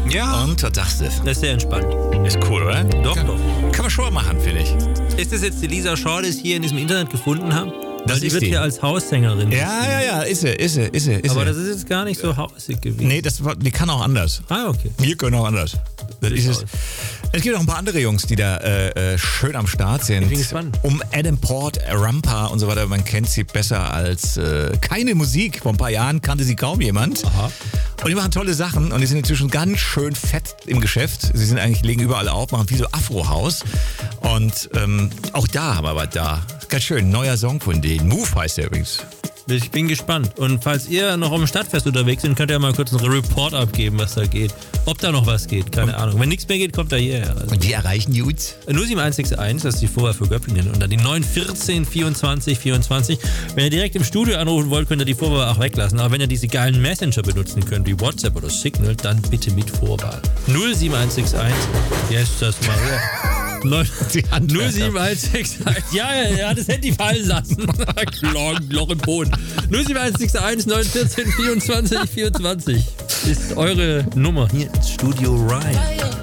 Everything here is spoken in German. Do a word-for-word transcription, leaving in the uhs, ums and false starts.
Ja. Und was sagst du? Das ist sehr entspannt. Ist cool, oder? Doch, Kann, doch. Kann man schon mal machen, finde ich. Ist das jetzt die Lisa Shaw, die ich hier in diesem Internet gefunden habe? Das Weil die ist wird die. hier als Haussängerin. Ja, ja, ja, ist sie, ist sie, ist sie. Ist Aber sie. das ist jetzt gar nicht so hausig gewesen. Nee, das, war- die kann auch anders. Ah, okay. Wir können auch anders. Das ist es. Es gibt auch ein paar andere Jungs, die da äh, äh, schön am Start sind. Ich bin gespannt. Um Adam Port, Rampa und so weiter. Man kennt sie besser als äh, keine Musik. Vor ein paar Jahren kannte sie kaum jemand. Aha. Und die machen tolle Sachen und die sind inzwischen ganz schön fett im Geschäft. Sie sind eigentlich, legen überall auf, machen viel so Afro-Haus. Und ähm, auch da haben wir was da. Ganz schön, neuer Song von denen. Move heißt der übrigens. Ich bin gespannt. Und falls ihr noch auf dem Stadtfest unterwegs seid, könnt ihr mal kurz einen Report abgeben, was da geht. Ob da noch was geht, keine Ahnung. Wenn nichts mehr geht, kommt er hierher. Also Und die erreichen die uns. null sieben eins sechs eins, das ist die Vorwahl für Göppingen. Und dann die neun vierzehn vierundzwanzig vierundzwanzig. Wenn ihr direkt im Studio anrufen wollt, könnt ihr die Vorwahl auch weglassen. Aber wenn ihr diese geilen Messenger benutzen könnt, wie WhatsApp oder Signal, dann bitte mit Vorwahl. null sieben eins sechs eins. Jetzt das Maria. null sieben eins sechs eins. Ja, ja, er hat das Handy fallen lassen. Loch, Loch im Boden. null sieben eins sechs eins neun vierzehn vierundzwanzig vierundzwanzig ist eure Nummer hier ins Studio Rhein.